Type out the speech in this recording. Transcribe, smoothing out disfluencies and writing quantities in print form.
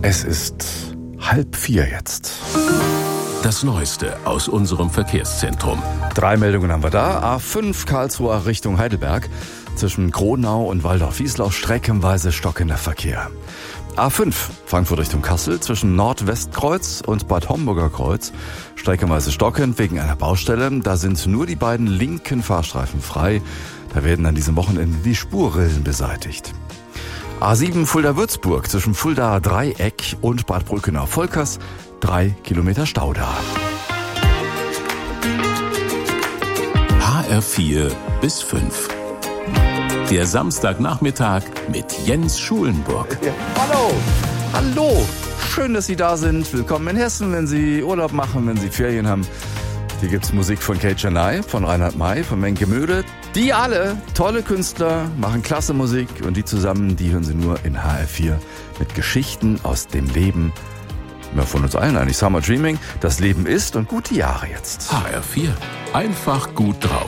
Es ist 3:30 jetzt. Das Neueste aus unserem Verkehrszentrum. 3 Meldungen haben wir da. A5 Karlsruhe Richtung Heidelberg. Zwischen Kronau und Waldorf-Wieslau streckenweise stockender Verkehr. A5 Frankfurt Richtung Kassel zwischen Nordwestkreuz und Bad Homburger Kreuz streckenweise stockend wegen einer Baustelle. Da sind nur die beiden linken Fahrstreifen frei. Da werden an diesem Wochenende die Spurrillen beseitigt. A7 Fulda-Würzburg zwischen Fuldaer Dreieck und Bad Brückenau-Volkers 3 Kilometer Stau da. HR4 bis 5. Der Samstagnachmittag mit Jens Schulenburg. Ja, hallo, schön, dass Sie da sind. Willkommen in Hessen, wenn Sie Urlaub machen, wenn Sie Ferien haben. Hier gibt's Musik von Kate Janai, von Reinhard May, von Menke Möde. Die alle tolle Künstler, machen klasse Musik und die zusammen, die hören Sie nur in HR4 mit Geschichten aus dem Leben. Ja, von uns allen eigentlich. Summer Dreaming, das Leben ist und gute Jahre jetzt. HR4, einfach gut drauf.